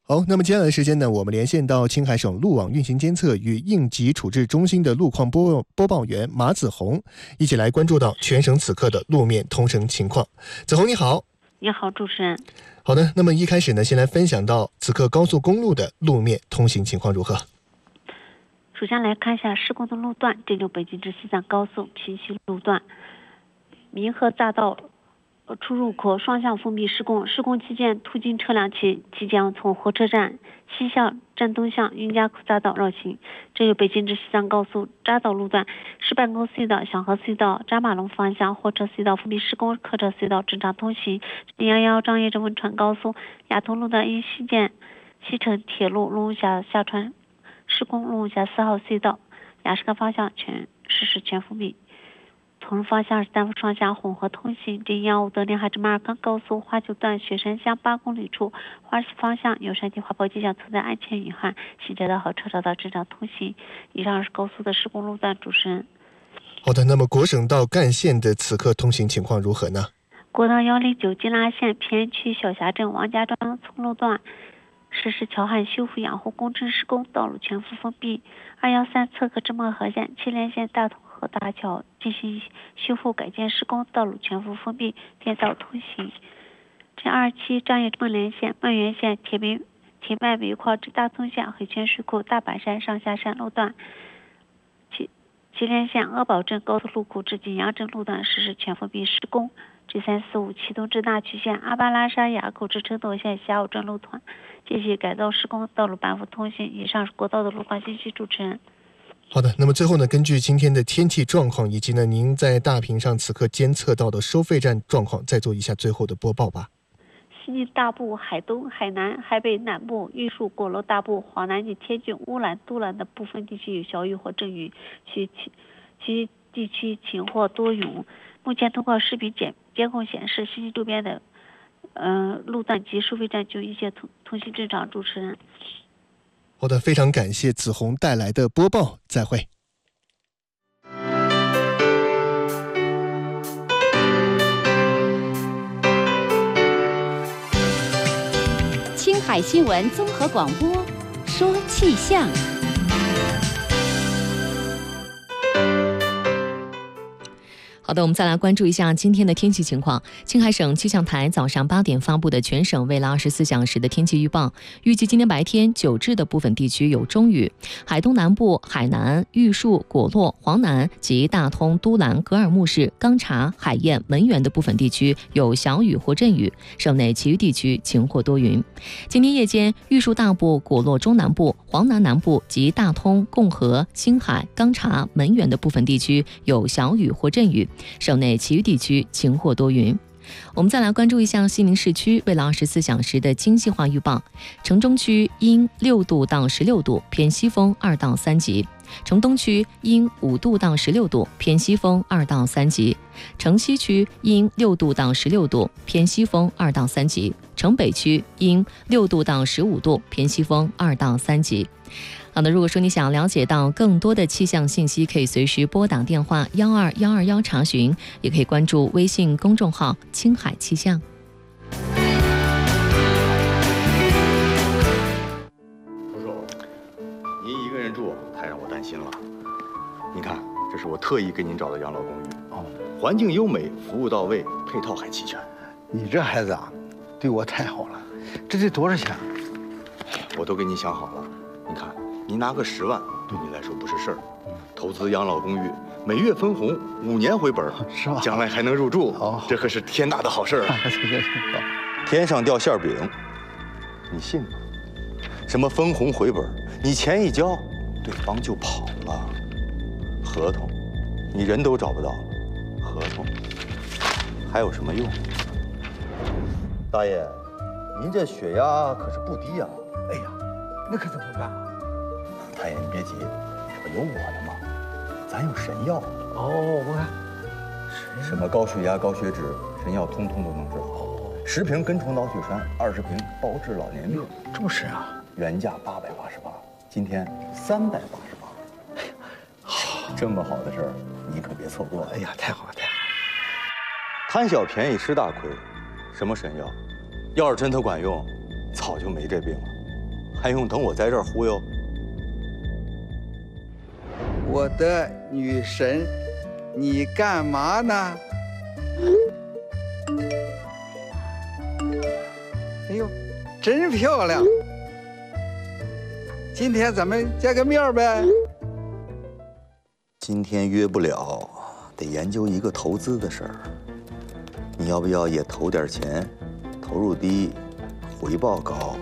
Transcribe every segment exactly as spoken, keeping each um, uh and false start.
好，那么接下来的时间呢，我们连线到青海省路网运行监测与应急处置中心的路况播播报员马子红，一起来关注到全省此刻的路面通行情况。子红你好。 你好，主持人。 好的，那么一开始呢，先来分享到此刻高速公路的路面通行情况如何？ 首先来看一下施工的路段，这就北京至西藏高速平西路段，民河匝道出入口双向封闭施工，施工期间途经车辆其即将从火车站西向站东向云家口匝道绕行。这有北京至西藏高速匝道路段，石板沟隧道、响河隧道、扎马龙方向货车隧道封闭施工，客车隧道正常通行。幺幺张掖镇汶川高速雅通路段因西建西成铁路龙峡下穿施工，龙峡四号隧道雅石河方向全实施全封闭。同方向是单幅双向混合通行。这幺五德林海至马尔康高速花九段雪山乡八公里处，花西方向有山体滑坡迹象，存在安全隐患，行车道和车道道正常通行。以上是高速的施工路段。主持人。 好的，那么国省道干线的此刻通行情况如何呢？ 国道幺零九金拉线偏区小峡镇王家庄村路段实施桥汉修复养护工程施工，道路全幅封闭。二幺三侧克至漠河线七连线大同和大桥进行修复改建施工，道路全幅封闭，电道通行。这二七张掖至孟连线孟源线铁北铁脉煤矿至大通线黑泉水库大板山上下山路段，七七连线阿保镇高速路库至景阳镇路段实施全封闭施工。G 三四五启东至大曲线阿巴拉山垭口至承德县霞武镇路段进行改造施工，道路半幅通行。以上是国道的路况信息。主持人。 好的，那么最后呢，根据今天的天气状况以及呢您在大屏上此刻监测到的收费站状况，再做一下最后的播报吧。 西宁大部、海东、海南、海北南部、玉树、果楼大部、黄南及天津、乌兰、都兰的部分地区有小雨或阵雨，其其地区晴或多云。目前通过视频监监控显示，西宁周边的呃路段及收费站就一切通通行正常。主持人。 好的，非常感谢子红带来的播报，再会。 青海新闻综合广播，说气象。好的，我们再来关注一下今天的天气情况。青海省气象台早上八点发布的全省未来二十四小时的天气预报，预计今天白天九至的部分地区有中雨，海东南部、海南、玉树、果洛、黄南及大通、都兰、格尔木市、钢察、海晏、门源的部分地区有小雨或阵雨，省内其余地区晴或多云。今天夜间，玉树大部、果洛中南部、黄南南部及大通、共和、星海、钢察、门源的部分地区有小雨或阵雨，省内其余地区晴或多云。我们再来关注一下西宁市区未来二十四小时的精细化预报。城中区阴六度到十六度，偏西风二到三级；城东区阴五度到十六度，偏西风二到三级；城西区阴六度到十六度，偏西风二到三级；城北区阴六度到十五度，偏西风二到三级。好的，如果说你想了解到更多的气象信息，可以随时拨打电话幺二幺二幺查询，也可以关注微信公众号青海气象。 叔叔，您一个人住太让我担心了。您看，这是我特意给您找的养老公寓，哦，环境优美，服务到位，配套还齐全。 你这孩子啊，对我太好了。这得多少钱？ 我都给你想好了。你看，您拿个十万，对你来说不是事儿。投资养老公寓，每月分红，五年回本， 是吧？将来还能入住，哦，这可是天大的好事啊！天上掉馅饼，你信吗？什么分红回本，你钱一交，对方就跑了。合同，你人都找不到了，合同还有什么用？大爷，您这血压可是不低呀！ 哎呀，那可怎么办啊？ 大爷，你别急，这不有我的吗？咱有神药。 哦，我看什么高血压、高血脂，神药通通都能治好。十瓶根虫脑血栓，二十瓶包治老年病。 这么神啊！ 原价八百八十八，今天三百八十八。哎呀，好，这么好的事儿，你可别错过。 哎呀，太好了，太好了！ 贪小便宜吃大亏，什么神药？要是真它管用，早就没这病了。 还用等我在这儿忽悠？ 我的女神，你干嘛呢？哎呦，真漂亮！今天咱们见个面呗。 今天约不了，得研究一个投资的事儿。你要不要也投点钱？投入低，回报高。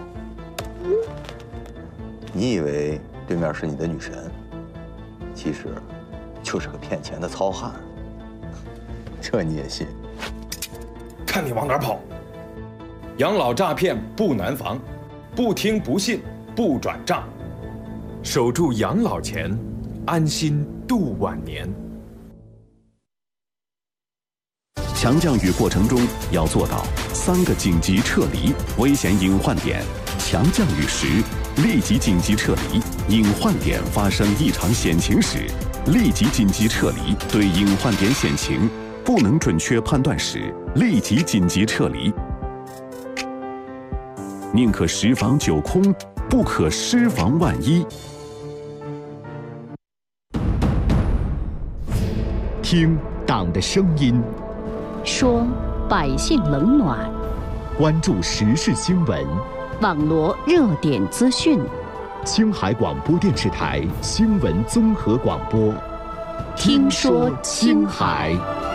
你以为对面是你的女神，其实就是个骗钱的糙汉。这你也信？ 看你往哪儿跑！养老诈骗不难防，不听不信不转账，守住养老钱，安心度晚年。 强降雨过程中要做到三个紧急撤离危险隐患点。强降雨时，立即紧急撤离；隐患点发生异常险情时，立即紧急撤离。对隐患点险情不能准确判断时，立即紧急撤离。宁可十防九空，不可失防万一。 听党的声音， 说百姓冷暖， 关注时事新闻， 网罗热点资讯。 青海广播电视台新闻综合广播， 听说青海。